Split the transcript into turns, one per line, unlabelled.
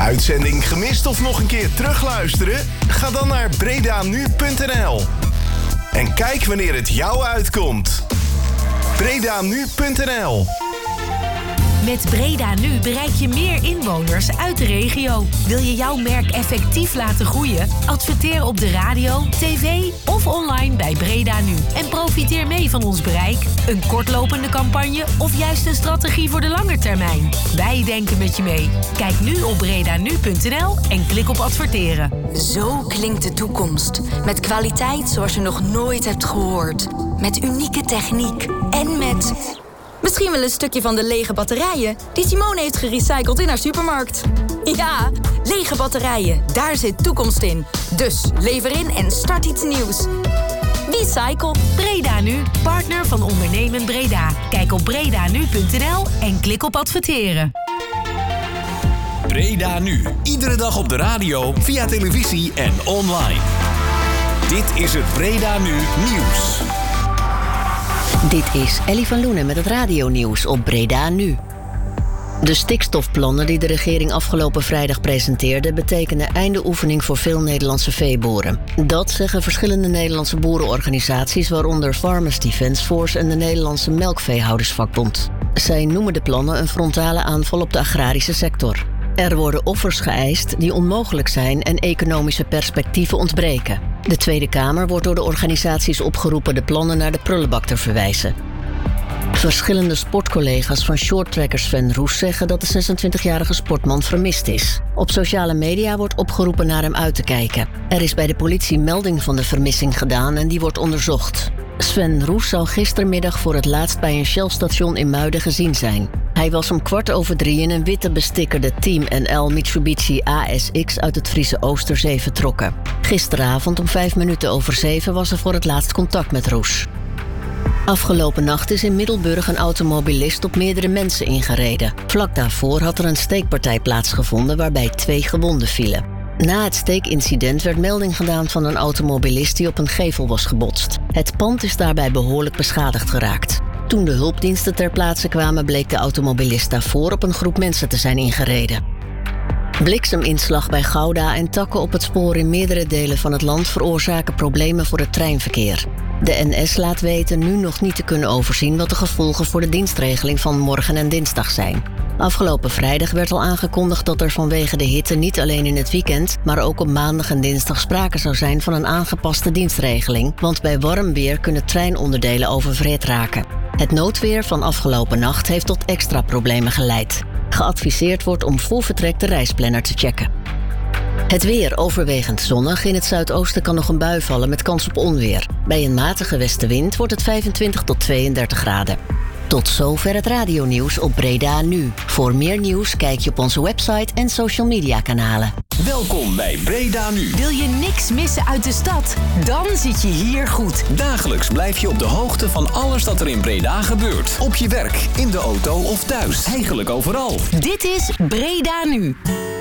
Uitzending gemist of nog een keer terugluisteren? Ga dan naar bredanu.nl. En kijk wanneer het jou uitkomt. bredanu.nl.
Met Breda Nu bereik je meer inwoners uit de regio. Wil je jouw merk effectief laten groeien? Adverteer op de radio, tv of online bij Breda Nu. En profiteer mee van ons bereik, een kortlopende campagne of juist een strategie voor de lange termijn. Wij denken met je mee. Kijk nu op bredanu.nl en klik op adverteren.
Zo klinkt de toekomst. Met kwaliteit zoals je nog nooit hebt gehoord. Met unieke techniek en met... misschien wel een stukje van de lege batterijen die Simone heeft gerecycled in haar supermarkt. Ja, lege batterijen, daar zit toekomst in. Dus lever in en start iets nieuws. Recycle.
Breda Nu, partner van Ondernemen Breda. Kijk op bredanu.nl en klik op adverteren.
Breda Nu, iedere dag op de radio, via televisie en online. Dit is het Breda Nu Nieuws.
Dit is Ellie van Loenen met het radionieuws op Breda Nu. De stikstofplannen die de regering afgelopen vrijdag presenteerde betekenen einde oefening voor veel Nederlandse veeboeren. Dat zeggen verschillende Nederlandse boerenorganisaties, waaronder Farmers Defence Force en de Nederlandse Melkveehoudersvakbond. Zij noemen de plannen een frontale aanval op de agrarische sector. Er worden offers geëist die onmogelijk zijn en economische perspectieven ontbreken. De Tweede Kamer wordt door de organisaties opgeroepen de plannen naar de prullenbak te verwijzen. Verschillende sportcollega's van shorttracker Sven Roes zeggen dat de 26-jarige sportman vermist is. Op sociale media wordt opgeroepen naar hem uit te kijken. Er is bij de politie melding van de vermissing gedaan en die wordt onderzocht. Sven Roes zou gistermiddag voor het laatst bij een Shell-station in Muiden gezien zijn. Hij was om 2:15 in een witte bestikkerde Team NL Mitsubishi ASX uit het Friese Oosterzee vertrokken. Gisteravond om 7:05 was er voor het laatst contact met Roes. Afgelopen nacht is in Middelburg een automobilist op meerdere mensen ingereden. Vlak daarvoor had er een steekpartij plaatsgevonden waarbij 2 gewonden vielen. Na het steekincident werd melding gedaan van een automobilist die op een gevel was gebotst. Het pand is daarbij behoorlijk beschadigd geraakt. Toen de hulpdiensten ter plaatse kwamen, bleek de automobilist daarvoor op een groep mensen te zijn ingereden. Blikseminslag bij Gouda en takken op het spoor in meerdere delen van het land veroorzaken problemen voor het treinverkeer. De NS laat weten nu nog niet te kunnen overzien wat de gevolgen voor de dienstregeling van morgen en dinsdag zijn. Afgelopen vrijdag werd al aangekondigd dat er vanwege de hitte niet alleen in het weekend, maar ook op maandag en dinsdag sprake zou zijn van een aangepaste dienstregeling, want bij warm weer kunnen treinonderdelen oververhit raken. Het noodweer van afgelopen nacht heeft tot extra problemen geleid. Geadviseerd wordt om voor vertrek de reisplanner te checken. Het weer overwegend zonnig. In het zuidoosten kan nog een bui vallen met kans op onweer. Bij een matige westenwind wordt het 25 tot 32 graden. Tot zover het radionieuws op Breda Nu. Voor meer nieuws kijk je op onze website en social media kanalen.
Welkom bij Breda Nu.
Wil je niks missen uit de stad? Dan zit je hier goed.
Dagelijks blijf je op de hoogte van alles dat er in Breda gebeurt. Op je werk, in de auto of thuis. Eigenlijk overal.
Dit is Breda Nu.